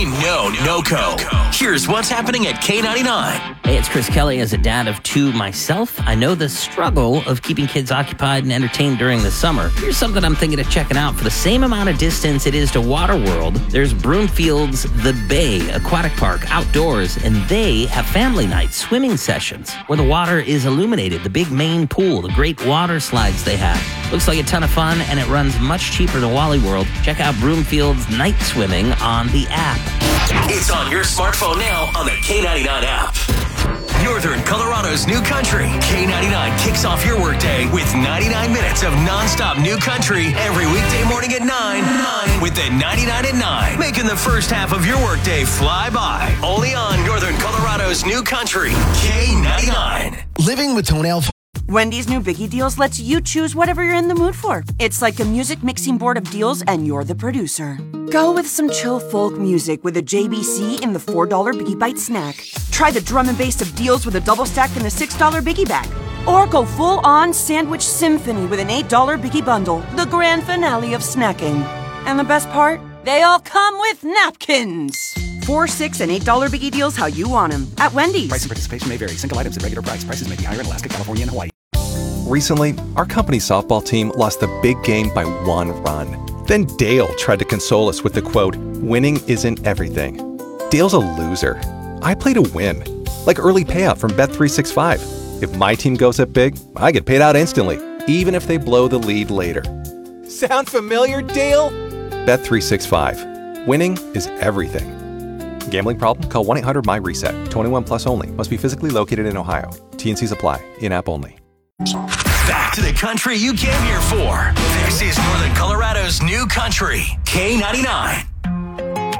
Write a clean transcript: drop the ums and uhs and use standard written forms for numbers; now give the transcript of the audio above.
We know NOCO. Here's what's happening at K99. Hey, it's Chris Kelly. As a dad of two myself, I know the struggle of keeping kids occupied and entertained during the summer. Here's something I'm thinking of checking out. For the same amount of distance it is to Waterworld, there's Broomfield's The Bay Aquatic Park outdoors, and they have family night swimming sessions where the water is illuminated, the big main pool, the great water slides they have. Looks like a ton of fun, and it runs much cheaper than Wally World. Check out Broomfield's night swimming on the app. It's on your smartphone now on the K99 app. Northern Colorado's new country. K99 kicks off your workday with 99 minutes of nonstop new country every weekday morning at 9 with the 99 at 9. Making the first half of your workday fly by. Only on Northern Colorado's new country. K99. Living with toenail. Wendy's new Biggie Deals lets you choose whatever you're in the mood for. It's like a music mixing board of deals, and you're the producer. Go with some chill folk music with a JBC in the $4 Biggie Bite snack. Try the drum and bass of deals with a double stack in the $6 Biggie Bag. Or go full-on sandwich symphony with an $8 Biggie Bundle, the grand finale of snacking. And the best part? They all come with napkins. $4, $6, and $8 Biggie Deals how you want them at Wendy's. Price and participation may vary. Single items at regular price. Prices may be higher in Alaska, California, and Hawaii. Recently, our company's softball team lost the big game by 1 run. Then Dale tried to console us with the quote, "Winning isn't everything." Dale's a loser. I play to win. Like early payout from Bet365. If my team goes up big, I get paid out instantly, even if they blow the lead later. Sound familiar, Dale? Bet365. Winning is everything. Gambling problem? Call 1-800-MY-RESET. 21 plus only. Must be physically located in Ohio. T&Cs apply. In-app only. Back to the country you came here for. This is Northern Colorado's new country. K99.